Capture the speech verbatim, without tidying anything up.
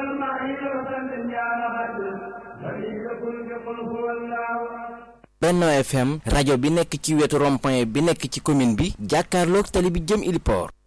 Benno F M rajo bi nekk ci wetu rond-point bi nekk ci commune bi jàkkaarloog tali bi jëm Ili Port